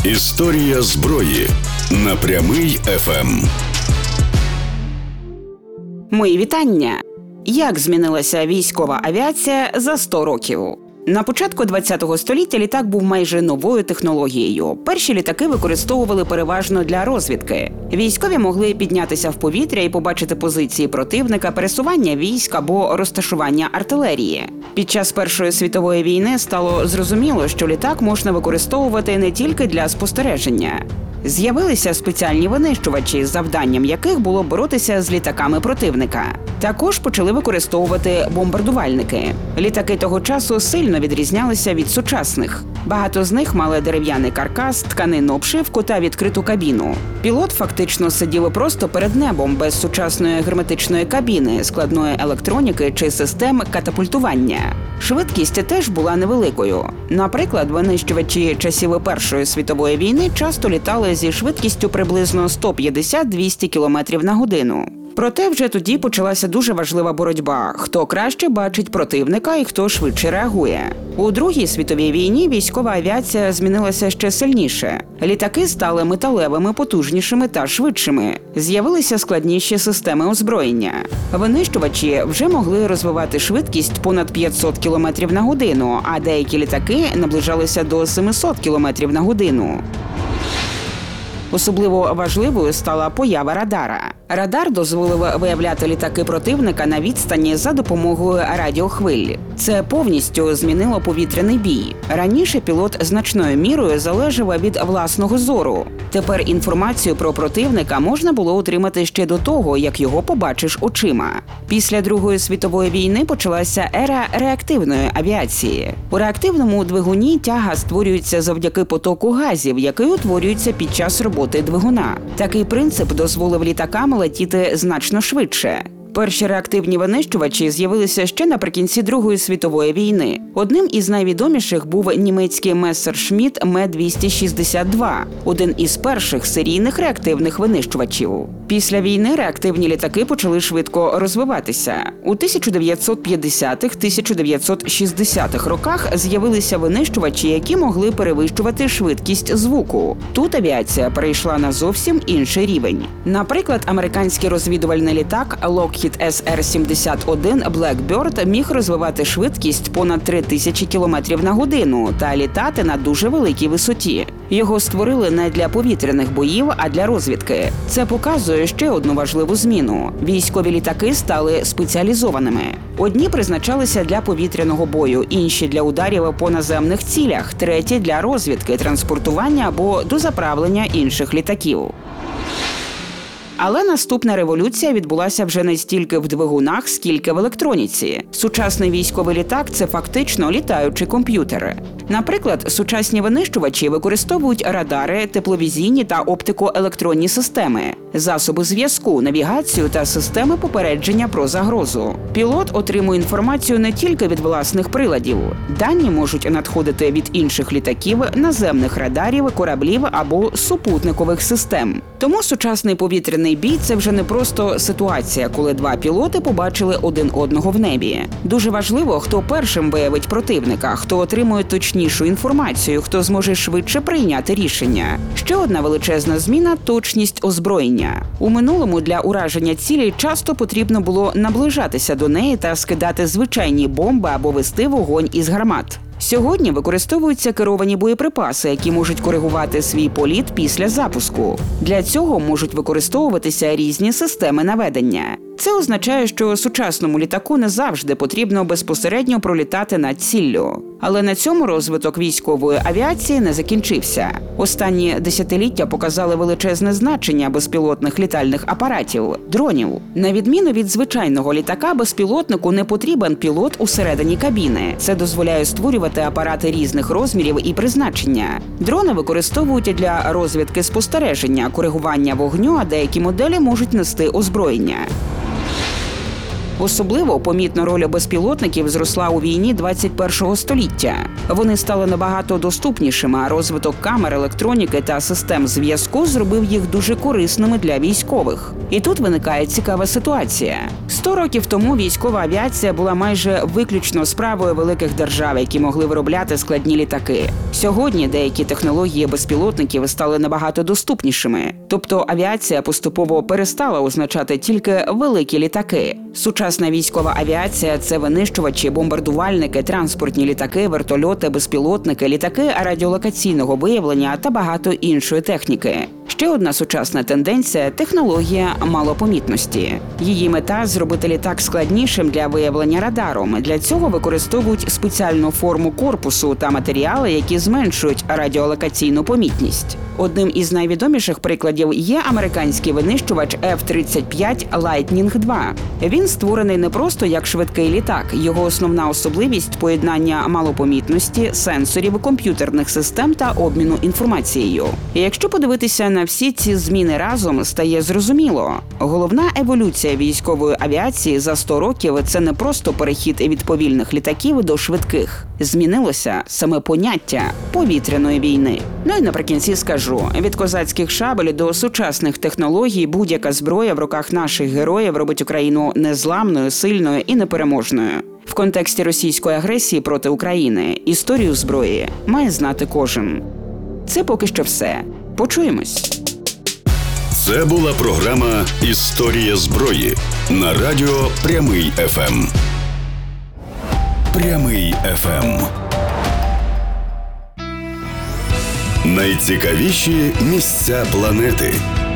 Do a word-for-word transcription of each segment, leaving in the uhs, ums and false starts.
Історія зброї на Прямий еф ем. Мої вітання! Як змінилася військова авіація за сто років? На початку ХХ століття літак був майже новою технологією. Перші літаки використовували переважно для розвідки. Військові могли піднятися в повітря і побачити позиції противника, пересування військ або розташування артилерії. Під час Першої світової війни стало зрозуміло, що літак можна використовувати не тільки для спостереження. З'явилися спеціальні винищувачі, завданням яких було боротися з літаками противника. Також почали використовувати бомбардувальники. Літаки того часу сильно відрізнялися від сучасних. Багато з них мали дерев'яний каркас, тканинну обшивку та відкриту кабіну. Пілот фактично сидів просто перед небом, без сучасної герметичної кабіни, складної електроніки чи систем катапультування. Швидкість теж була невеликою. Наприклад, винищувачі часів Першої світової війни часто літали зі швидкістю приблизно сто п'ятдесят - двісті кілометрів на годину. Проте вже тоді почалася дуже важлива боротьба – хто краще бачить противника і хто швидше реагує. У Другій світовій війні військова авіація змінилася ще сильніше. Літаки стали металевими, потужнішими та швидшими. З'явилися складніші системи озброєння. Винищувачі вже могли розвивати швидкість понад п'ятсот кілометрів на годину, а деякі літаки наближалися до семисот кілометрів на годину. Особливо важливою стала поява радара. Радар дозволив виявляти літаки противника на відстані за допомогою радіохвиль. Це повністю змінило повітряний бій. Раніше пілот значною мірою залежав від власного зору. Тепер інформацію про противника можна було отримати ще до того, як його побачиш очима. Після Другої світової війни почалася ера реактивної авіації. У реактивному двигуні тяга створюється завдяки потоку газів, який утворюється під час роботи двигуна. Такий принцип дозволив літакам летіти значно швидше. Перші реактивні винищувачі з'явилися ще наприкінці Другої світової війни. Одним із найвідоміших був німецький Мессершмітт Ем двісті шістдесят два, один із перших серійних реактивних винищувачів. Після війни реактивні літаки почали швидко розвиватися. У тисяча дев'ятсот п'ятдесятих - тисяча дев'ятсот шістдесятих роках з'явилися винищувачі, які могли перевищувати швидкість звуку. Тут авіація перейшла на зовсім інший рівень. Наприклад, американський розвідувальний літак Lockheed Ес Ер сімдесят один Blackbird міг розвивати швидкість понад три тисячі кілометрів на годину та літати на дуже великій висоті. Його створили не для повітряних боїв, а для розвідки. Це показує ще одну важливу зміну. Військові літаки стали спеціалізованими. Одні призначалися для повітряного бою, інші – для ударів по наземних цілях, треті – для розвідки, транспортування або дозаправлення інших літаків. Але наступна революція відбулася вже не стільки в двигунах, скільки в електроніці. Сучасний військовий літак – це фактично літаючі комп'ютери. Наприклад, сучасні винищувачі використовують радари, тепловізійні та оптико-електронні системи, засоби зв'язку, навігацію та системи попередження про загрозу. Пілот отримує інформацію не тільки від власних приладів. Дані можуть надходити від інших літаків, наземних радарів, кораблів або супутникових систем. Тому сучасний повітряний бій – це вже не просто ситуація, коли два пілоти побачили один одного в небі. Дуже важливо, хто першим виявить противника, хто отримує точнішу інформацію, хто зможе швидше прийняти рішення. Ще одна величезна зміна – точність озброєння. У минулому для ураження цілі часто потрібно було наближатися до неї та скидати звичайні бомби або вести вогонь із гармат. Сьогодні використовуються керовані боєприпаси, які можуть коригувати свій політ після запуску. Для цього можуть використовуватися різні системи наведення. Це означає, що сучасному літаку не завжди потрібно безпосередньо пролітати над ціллю. Але на цьому розвиток військової авіації не закінчився. Останні десятиліття показали величезне значення безпілотних літальних апаратів – дронів. На відміну від звичайного літака, безпілотнику не потрібен пілот усередині кабіни. Це дозволяє створювати апарати різних розмірів і призначення. Дрони використовують для розвідки спостереження, коригування вогню, а деякі моделі можуть нести озброєння. Особливо помітно роль безпілотників зросла у війні двадцять першого століття. Вони стали набагато доступнішими, а розвиток камер, електроніки та систем зв'язку зробив їх дуже корисними для військових. І тут виникає цікава ситуація. Сто років тому військова авіація була майже виключно справою великих держав, які могли виробляти складні літаки. Сьогодні деякі технології безпілотників стали набагато доступнішими. Тобто авіація поступово перестала означати тільки великі літаки. Сучасна військова авіація – це винищувачі, бомбардувальники, транспортні літаки, вертольоти, безпілотники, літаки радіолокаційного виявлення та багато іншої техніки. Ще одна сучасна тенденція – технологія малопомітності. Її мета – зробити літак складнішим для виявлення радаром. Для цього використовують спеціальну форму корпусу та матеріали, які зменшують радіолокаційну помітність. Одним із найвідоміших прикладів є американський винищувач еф тридцять п'ять Лайтнінг два. Він створений не просто як швидкий літак. Його основна особливість – поєднання малопомітності, сенсорів, комп'ютерних систем та обміну інформацією. І якщо подивитися на всі ці зміни разом, стає зрозуміло. Головна еволюція військової авіації за сто років – це не просто перехід від повільних літаків до швидких. Змінилося саме поняття повітряної війни. Ну і наприкінці скажу, від козацьких шабель до сучасних технологій будь-яка зброя в руках наших героїв робить Україну незламною, сильною і непереможною. В контексті російської агресії проти України історію зброї має знати кожен. Це поки що все. Почуємось. Це була програма «Історія зброї» на радіо Прямий еф ем. Прямий еф ем. Найцікавіші місця планети.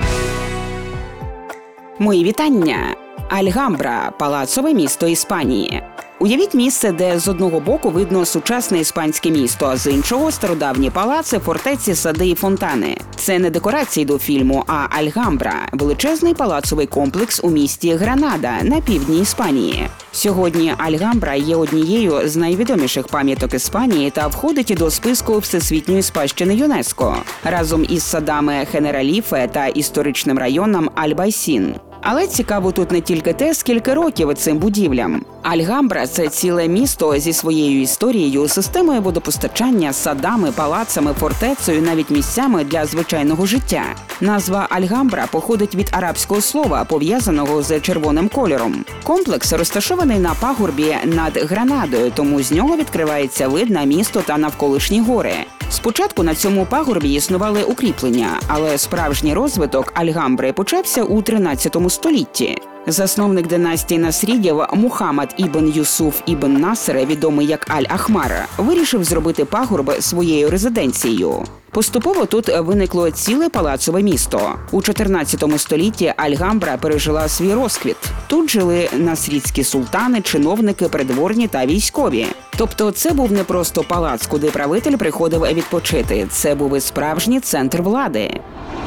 Мої вітання! Альгамбра – палацове місто Іспанії. Уявіть місце, де з одного боку видно сучасне іспанське місто, а з іншого – стародавні палаци, фортеці, сади і фонтани. Це не декорації до фільму, а Альгамбра – величезний палацовий комплекс у місті Гранада на півдні Іспанії. Сьогодні Альгамбра є однією з найвідоміших пам'яток Іспанії та входить до списку Всесвітньої спадщини ЮНЕСКО разом із садами Хенераліфе та історичним районом Альбайсін. Але цікаво тут не тільки те, скільки років цим будівлям. Альгамбра – це ціле місто зі своєю історією, системою водопостачання, садами, палацами, фортецею, навіть місцями для звичайного життя. Назва Альгамбра походить від арабського слова, пов'язаного з червоним кольором. Комплекс розташований на пагорбі над Гранадою, тому з нього відкривається вид на місто та навколишні гори. Спочатку на цьому пагорбі існували укріплення, але справжній розвиток Альгамбри почався у тринадцятому столітті. Засновник династії Насрідів Мухаммад ібн Юсуф ібн Насер, відомий як Аль-Ахмар, вирішив зробити пагорб своєю резиденцією. Поступово тут виникло ціле палацове місто. У чотирнадцятому столітті Альгамбра пережила свій розквіт. Тут жили насрідські султани, чиновники, придворні та військові. Тобто це був не просто палац, куди правитель приходив відпочити. Це був і справжній центр влади.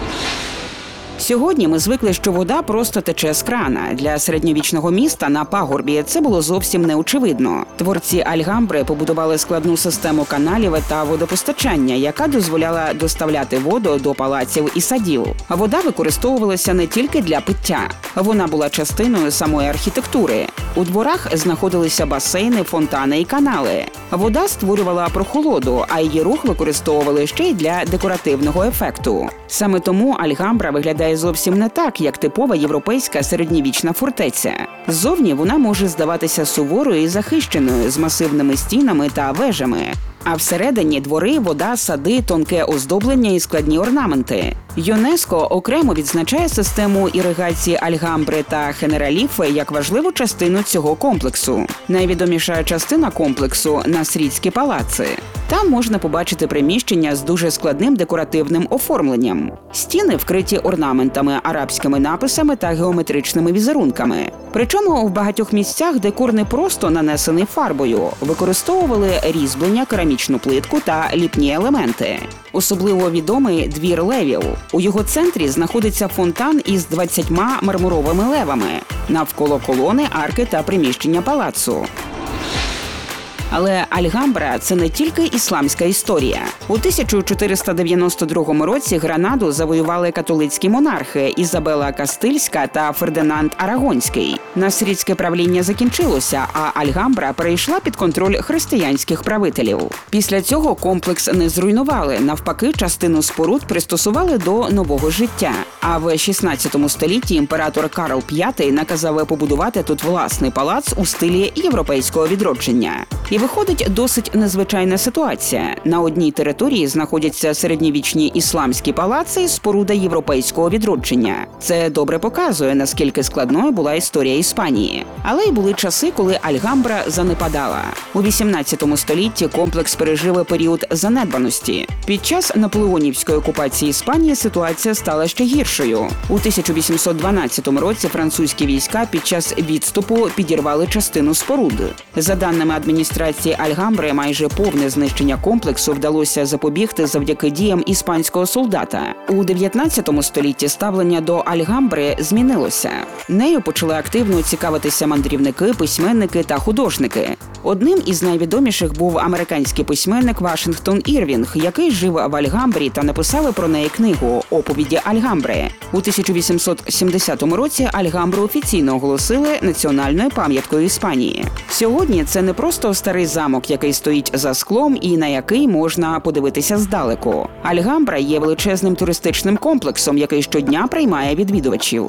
Сьогодні ми звикли, що вода просто тече з крана. Для середньовічного міста на пагорбі це було зовсім неочевидно. Творці Альгамбри побудували складну систему каналів та водопостачання, яка дозволяла доставляти воду до палаців і садів. Вода використовувалася не тільки для пиття. Вона була частиною самої архітектури. У дворах знаходилися басейни, фонтани і канали. Вода створювала прохолоду, а її рух використовували ще й для декоративного ефекту. Саме тому Альгамбра виглядає зовсім не так, як типова європейська середньовічна фортеця. Ззовні вона може здаватися суворою і захищеною, з масивними стінами та вежами. А всередині двори, вода, сади, тонке оздоблення і складні орнаменти. ЮНЕСКО окремо відзначає систему іригації Альгамбри та Хенераліфе як важливу частину цього комплексу. Найвідоміша частина комплексу – Насрідські палаци. Там можна побачити приміщення з дуже складним декоративним оформленням. Стіни вкриті орнаментами, арабськими написами та геометричними візерунками. Причому в багатьох місцях декор не просто нанесений фарбою, використовували різьблення, керамічну плитку та ліпні елементи. Особливо відомий двір левів. У його центрі знаходиться фонтан із двадцятьма мармуровими левами. Навколо колони, арки та приміщення палацу. Але Альгамбра – це не тільки ісламська історія. У тисяча чотириста дев'яносто другому році Гранаду завоювали католицькі монархи Ізабела Кастильська та Фердинанд Арагонський. Насрідське правління закінчилося, а Альгамбра перейшла під контроль християнських правителів. Після цього комплекс не зруйнували, навпаки, частину споруд пристосували до нового життя. А в шістнадцятому столітті імператор Карл П'ятий наказав побудувати тут власний палац у стилі європейського відродження. І виходить досить незвичайна ситуація. На одній території знаходяться середньовічні ісламські палаци і споруда європейського відродження. Це добре показує, наскільки складною була історія Іспанії. Але й були часи, коли Альгамбра занепадала. У вісімнадцятому столітті комплекс пережив період занедбаності. Під час наполеонівської окупації Іспанії ситуація стала ще гіршою. У тисяча вісімсот дванадцятому році французькі війська під час відступу підірвали частину споруд. За даними адміністрації Альгамбри, майже повне знищення комплексу вдалося запобігти завдяки діям іспанського солдата. У дев'ятнадцятому столітті ставлення до Альгамбри змінилося. Нею почали активно цікавитися мандрівники, письменники та художники. Одним із найвідоміших був американський письменник Вашингтон Ірвінг, який жив в Альгамбрі та написав про неї книгу «Оповіді Альгамбри». У тисяча вісімсот сімдесятому році Альгамбру офіційно оголосили національною пам'яткою Іспанії. Сьогодні це не просто старий замок, який стоїть за склом і на який можна подивитися здалеку. Альгамбра є величезним туристичним комплексом, який щодня приймає відвідувачів.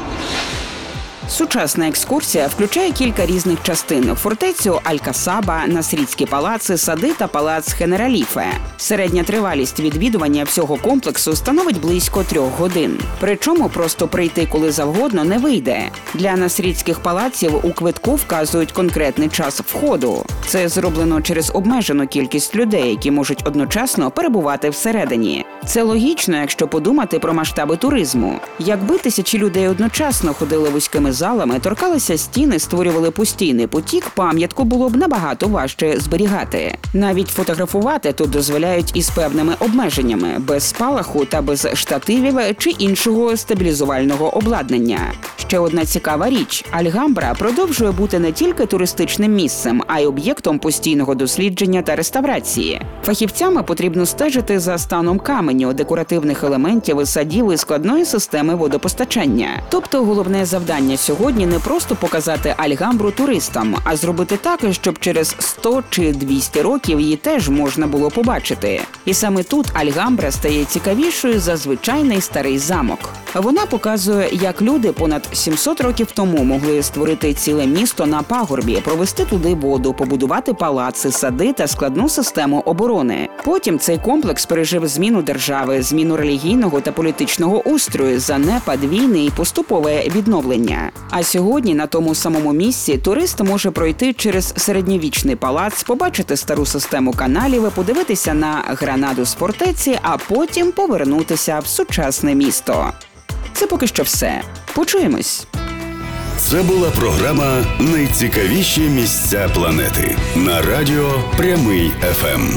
Сучасна екскурсія включає кілька різних частин – фортецю Алькасаба, Насрідські палаци, сади та палац Хенераліфе. Середня тривалість відвідування всього комплексу становить близько трьох годин. Причому просто прийти коли завгодно не вийде. Для насрідських палаців у квитку вказують конкретний час входу. Це зроблено через обмежену кількість людей, які можуть одночасно перебувати всередині. Це логічно, якщо подумати про масштаби туризму. Якби тисячі людей одночасно ходили вузькими залами, торкалися стіни, створювали постійний потік, пам'ятку було б набагато важче зберігати. Навіть фотографувати тут дозволяють із певними обмеженнями, без спалаху та без штативів чи іншого стабілізувального обладнання. Ще одна цікава річ – Альгамбра продовжує бути не тільки туристичним місцем, а й об'єктом постійного дослідження та реставрації. Фахівцями потрібно стежити за станом каменю, декоративних елементів, садів і складної системи водопостачання. Тобто головне завдання сьогодні не просто показати Альгамбру туристам, а зробити так, щоб через сто чи двісті років її теж можна було побачити. І саме тут Альгамбра стає цікавішою за звичайний старий замок. Вона показує, як люди понад сімсот років тому могли створити ціле місто на пагорбі, провести туди воду, побудувати палаци, сади та складну систему оборони. Потім цей комплекс пережив зміну держави, зміну релігійного та політичного устрою, занепад, війни і поступове відновлення. А сьогодні на тому самому місці турист може пройти через середньовічний палац, побачити стару систему каналів, подивитися на Гранаду з фортеці, а потім повернутися в сучасне місто. Це поки що все. Почуємось. Це була програма «Найцікавіші місця планети» на радіо «Прямий еф ем».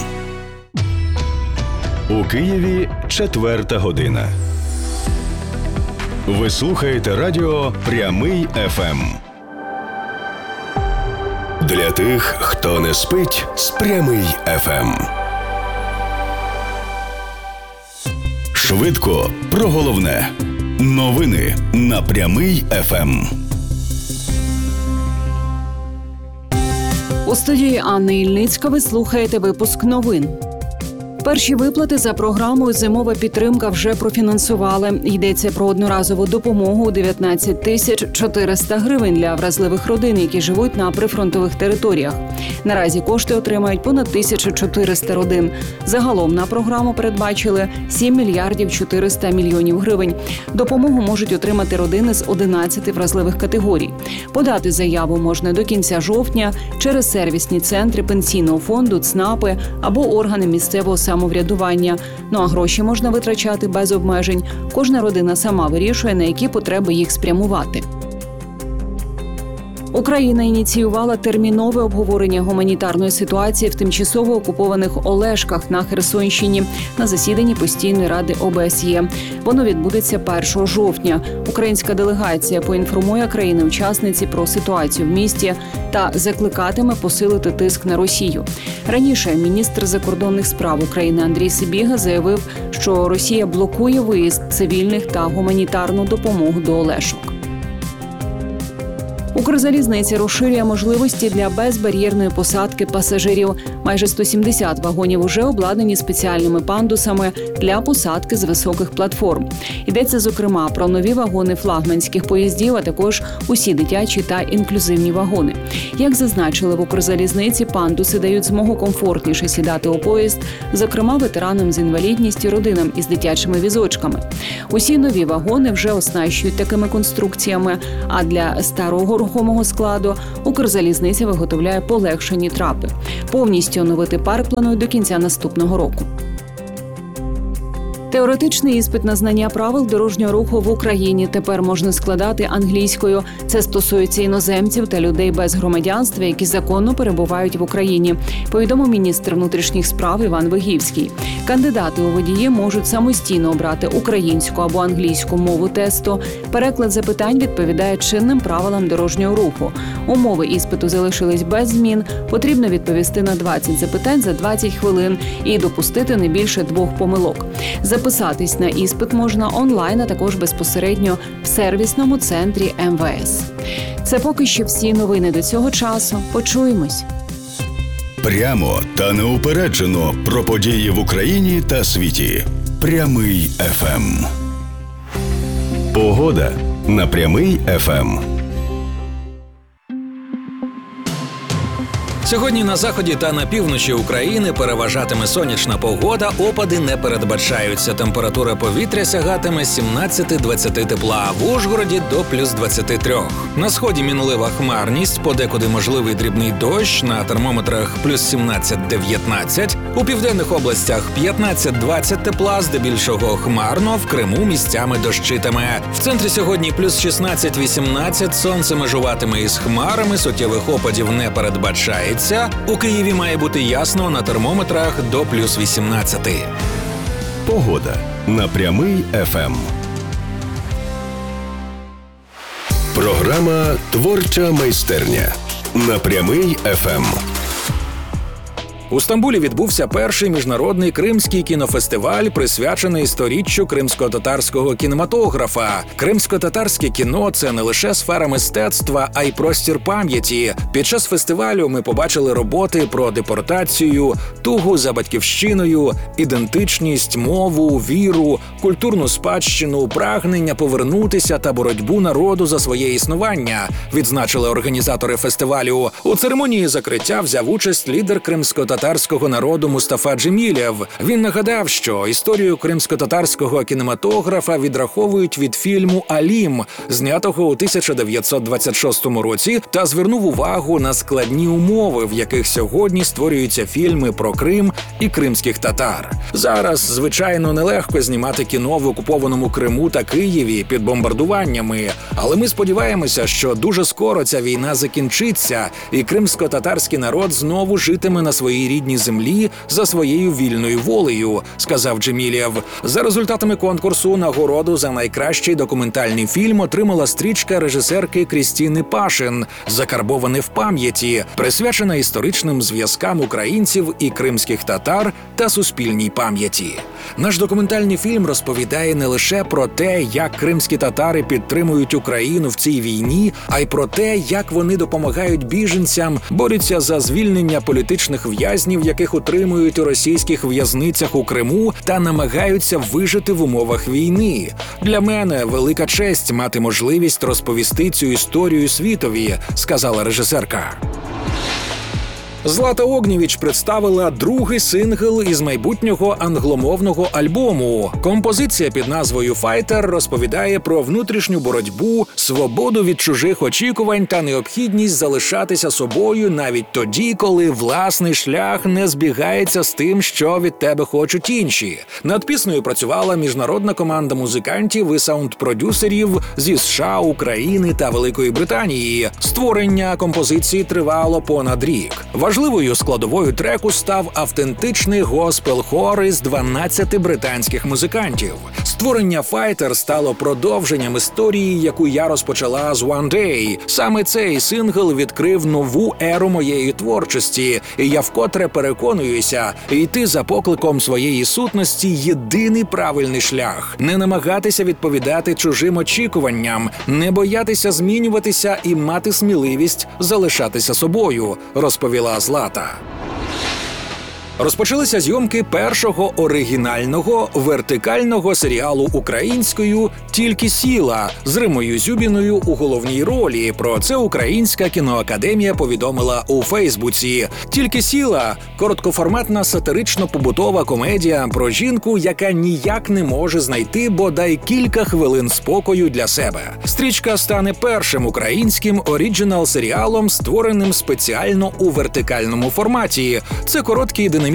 У Києві четверта година. Ви слухаєте радіо «Прямий еф ем». Для тих, хто не спить з «Прямий еф ем». Швидко про головне. Новини на «Прямий еф ем». У студії Анни Ільницька ви слухаєте випуск новин. Перші виплати за програмою «Зимова підтримка» вже профінансували. Йдеться про одноразову допомогу у дев'ятнадцять тисяч чотириста гривень для вразливих родин, які живуть на прифронтових територіях. Наразі кошти отримають понад тисячу чотириста родин. Загалом на програму передбачили сім мільярдів чотириста мільйонів гривень. Допомогу можуть отримати родини з одинадцяти вразливих категорій. Подати заяву можна до кінця жовтня через сервісні центри пенсійного фонду, ЦНАПи або органи місцевого самоврядування. Ну а гроші можна витрачати без обмежень. Кожна родина сама вирішує, на які потреби їх спрямувати. Україна ініціювала термінове обговорення гуманітарної ситуації в тимчасово окупованих Олешках на Херсонщині на засіданні постійної ради О Б С Є. Воно відбудеться першого жовтня. Українська делегація поінформує країни-учасниці про ситуацію в місті та закликатиме посилити тиск на Росію. Раніше міністр закордонних справ України Андрій Сибіга заявив, що Росія блокує виїзд цивільних та гуманітарну допомогу до Олешок. Укрзалізниця розширює можливості для безбар'єрної посадки пасажирів. Майже сто сімдесят вагонів уже обладнані спеціальними пандусами для посадки з високих платформ. Йдеться, зокрема, про нові вагони флагманських поїздів, а також усі дитячі та інклюзивні вагони. Як зазначили в Укрзалізниці, пандуси дають змогу комфортніше сідати у поїзд, зокрема ветеранам з інвалідністю, родинам із дитячими візочками. Усі нові вагони вже оснащують такими конструкціями, а для старого рухомого складу Укрзалізниця виготовляє полегшені трапи. Повністю оновити парк планують до кінця наступного року. Теоретичний іспит на знання правил дорожнього руху в Україні тепер можна складати англійською. Це стосується іноземців та людей без громадянства, які законно перебувають в Україні, повідомив міністр внутрішніх справ Іван Вигівський. Кандидати у водії можуть самостійно обрати українську або англійську мову тесту. Переклад запитань відповідає чинним правилам дорожнього руху. Умови іспиту залишились без змін. Потрібно відповісти на двадцять запитань за двадцять хвилин і допустити не більше двох помилок. Записатись на іспит можна онлайн, а також безпосередньо в сервісному центрі Ем Ве Ес. Це поки що всі новини до цього часу. Почуємось. Прямо та неупереджено про події в Україні та світі. Прямий еф ем. Погода на Прямий еф ем. Сьогодні на заході та на півночі України переважатиме сонячна погода, опади не передбачаються. Температура повітря сягатиме сімнадцять-двадцять тепла, в Ужгороді до плюс двадцять три. На сході мінлива хмарність, подекуди можливий дрібний дощ, на термометрах плюс сімнадцять-дев'ятнадцять. У південних областях п'ятнадцять-двадцять тепла, здебільшого хмарно, в Криму місцями дощитиме. В центрі сьогодні плюс шістнадцять-вісімнадцять, сонце межуватиме із хмарами, суттєвих опадів не передбачається. У Києві має бути ясно, на термометрах до плюс вісімнадцять. Погода на Прямий еф ем. Програма «Творча майстерня» на Прямий еф ем. У Стамбулі відбувся перший міжнародний кримський кінофестиваль, присвячений сторіччю кримсько-татарського кінематографа. Кримсько-татарське кіно – це не лише сфера мистецтва, а й простір пам'яті. Під час фестивалю ми побачили роботи про депортацію, тугу за батьківщиною, ідентичність, мову, віру, культурну спадщину, прагнення повернутися та боротьбу народу за своє існування, відзначили організатори фестивалю. У церемонії закриття взяв участь лідер кримсько-татарського татарського народу Мустафа Джемілєв. Він нагадав, що історію кримсько-татарського кінематографа відраховують від фільму «Алім», знятого у тисяча дев'ятсот двадцять шостому році, та звернув увагу на складні умови, в яких сьогодні створюються фільми про Крим і кримських татар. Зараз, звичайно, нелегко знімати кіно в окупованому Криму та Києві під бомбардуваннями, але ми сподіваємося, що дуже скоро ця війна закінчиться, і кримсько-татарський народ знову житиме на своїй рідній землі за своєю вільною волею, сказав Джемілєв. За результатами конкурсу нагороду за найкращий документальний фільм отримала стрічка режисерки Крістіни Пашин «Закарбоване в пам'яті», присвячена історичним зв'язкам українців і кримських татар та суспільній пам'яті. Наш документальний фільм розповідає не лише про те, як кримські татари підтримують Україну в цій війні, а й про те, як вони допомагають біженцям, борються за звільнення політичних в'язнів, яких утримують у російських в'язницях у Криму, та намагаються вижити в умовах війни. Для мене велика честь мати можливість розповісти цю історію світові, сказала режисерка. Злата Огнєвіч представила другий сингл із майбутнього англомовного альбому. Композиція під назвою «Fighter» розповідає про внутрішню боротьбу, свободу від чужих очікувань та необхідність залишатися собою навіть тоді, коли власний шлях не збігається з тим, що від тебе хочуть інші. Над піснею працювала міжнародна команда музикантів і саунд-продюсерів зі США, України та Великої Британії. Створення композиції тривало понад рік. Важливою складовою треку став автентичний госпел-хор із дванадцяти британських музикантів. Створення «Fighter» стало продовженням історії, яку я розпочала з «One Day». Саме цей сингл відкрив нову еру моєї творчості, і я вкотре переконуюся, йти за покликом своєї сутності – єдиний правильний шлях. Не намагатися відповідати чужим очікуванням, не боятися змінюватися і мати сміливість залишатися собою, розповіла Злата. Розпочалися зйомки першого оригінального вертикального серіалу українською «Тільки сіла» з Римою Зюбіною у головній ролі. Про це Українська кіноакадемія повідомила у Фейсбуці. «Тільки сіла» – короткоформатна сатирично-побутова комедія про жінку, яка ніяк не може знайти бодай кілька хвилин спокою для себе. Стрічка стане першим українським оріджинал-серіалом, створеним спеціально у вертикальному форматі. Це короткий динамічний